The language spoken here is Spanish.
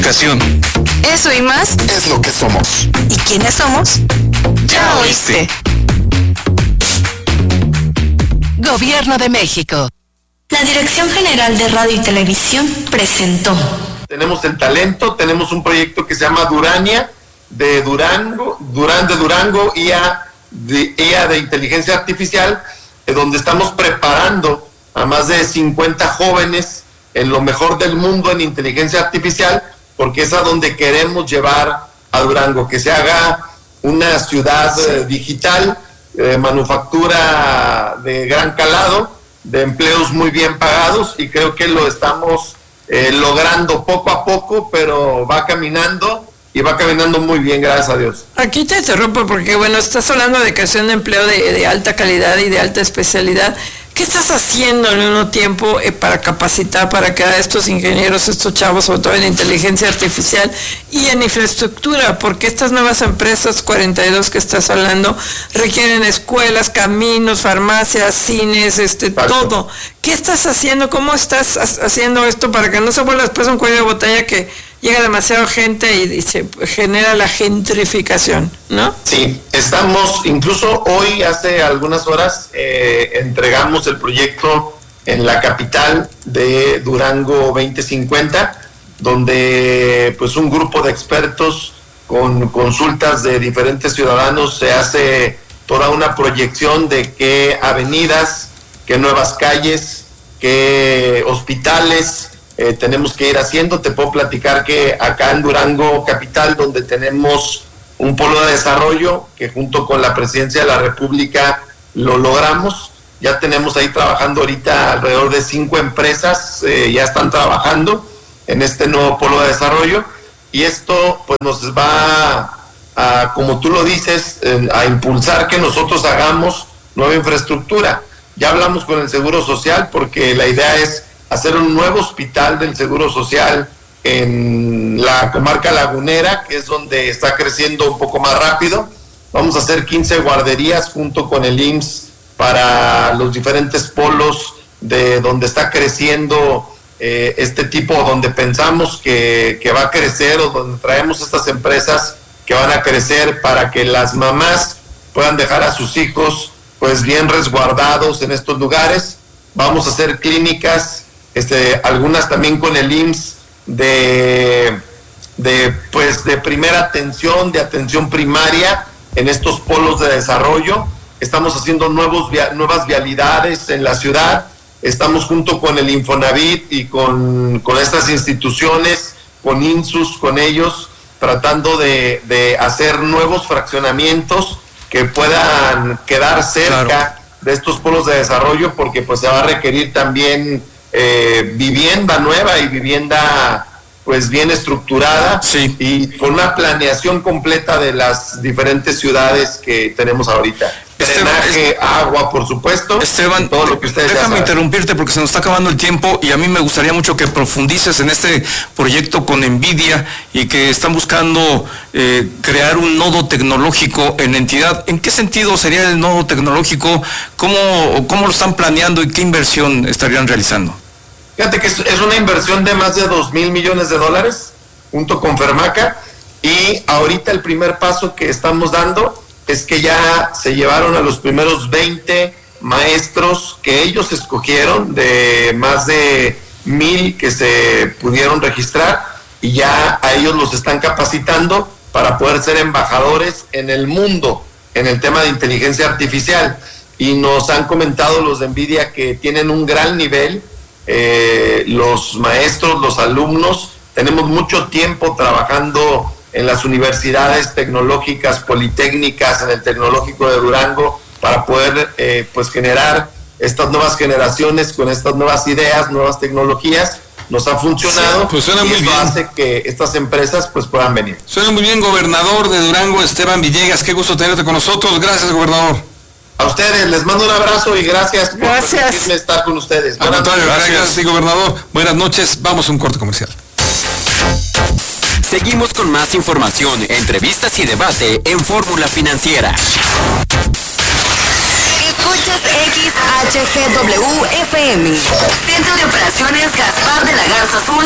Gentrificación. Eso y más es lo que somos. ¿Y quiénes somos? Ya oíste. Gobierno de México. La Dirección General de Radio y Televisión presentó. Tenemos el talento, tenemos un proyecto que se llama Durania, de Durango, IA de inteligencia artificial, donde estamos preparando a más de 50 jóvenes en lo mejor del mundo en inteligencia artificial, porque es a donde queremos llevar a Durango, que se haga una ciudad digital, manufactura de gran calado, de empleos muy bien pagados, y creo que lo estamos logrando poco a poco, pero va caminando y va caminando muy bien, gracias a Dios. Aquí te interrumpo porque, bueno, estás hablando de creación de empleo de alta calidad y de alta especialidad. ¿Qué estás haciendo al mismo tiempo para capacitar, para crear estos ingenieros, estos chavos, sobre todo en inteligencia artificial y en infraestructura? Porque estas nuevas empresas, 42 que estás hablando, requieren escuelas, caminos, farmacias, cines, todo. ¿Qué estás haciendo? ¿Cómo estás haciendo esto para que no se vuelva después un cuello de botella que llega demasiada gente y se genera la gentrificación, ¿no? Sí, estamos, incluso hoy, hace algunas horas, entregamos el proyecto en la capital de Durango 2050, donde pues un grupo de expertos con consultas de diferentes ciudadanos se hace toda una proyección de qué avenidas, qué nuevas calles, qué hospitales tenemos que ir haciendo. Te puedo platicar que acá en Durango capital, donde tenemos un polo de desarrollo que junto con la Presidencia de la República lo logramos, ya tenemos ahí trabajando ahorita alrededor de 5 empresas, ya están trabajando en este nuevo polo de desarrollo, y esto pues nos va a, como tú lo dices, a impulsar que nosotros hagamos nueva infraestructura. Ya hablamos con el Seguro Social porque la idea es hacer un nuevo hospital del Seguro Social en la comarca lagunera, que es donde está creciendo un poco más rápido. Vamos a hacer 15 guarderías junto con el IMSS para los diferentes polos de donde está creciendo este tipo, donde pensamos que va a crecer, o donde traemos estas empresas que van a crecer para que las mamás puedan dejar a sus hijos pues bien resguardados en estos lugares. Vamos a hacer clínicas, algunas también con el IMSS de primera atención, de atención primaria en estos polos de desarrollo. Estamos haciendo nuevas vialidades en la ciudad. Estamos junto con el Infonavit y con estas instituciones, con INSUS, con ellos, tratando de hacer nuevos fraccionamientos que puedan quedar cerca de estos polos de desarrollo, porque pues se va a requerir también vivienda nueva y vivienda pues bien estructurada, y con una planeación completa de las diferentes ciudades que tenemos ahorita. Drenaje, agua, por supuesto. Esteban, todo lo que ustedes déjame interrumpirte porque se nos está acabando el tiempo, y a mí me gustaría mucho que profundices en este proyecto con NVIDIA y que están buscando crear un nodo tecnológico en la entidad. ¿En qué sentido sería el nodo tecnológico? ¿Cómo lo están planeando y qué inversión estarían realizando? Fíjate que es una inversión de más de $2,000 millones junto con Fermaca, y ahorita el primer paso que estamos dando es que ya se llevaron a los primeros 20 maestros que ellos escogieron, de más de 1,000 que se pudieron registrar, y ya a ellos los están capacitando para poder ser embajadores en el mundo en el tema de inteligencia artificial. Y nos han comentado los de NVIDIA que tienen un gran nivel, los maestros, los alumnos. Tenemos mucho tiempo trabajando en las universidades tecnológicas, politécnicas, en el Tecnológico de Durango, para poder pues generar estas nuevas generaciones con estas nuevas ideas, nuevas tecnologías. Nos ha funcionado, sí, pues suena y muy eso bien. hace que estas empresas pues puedan venir. Suena muy bien, gobernador de Durango, Esteban Villegas. Qué gusto tenerte con nosotros. Gracias, gobernador. A ustedes les mando un abrazo y gracias por permitirme estar con ustedes. Al contrario, gracias, sí, gobernador. Buenas noches. Vamos a un corte comercial. Seguimos con más información, entrevistas y debate en Fórmula Financiera. Escuchas XHGW FM. Centro de Operaciones Gaspar de la Garza Azul,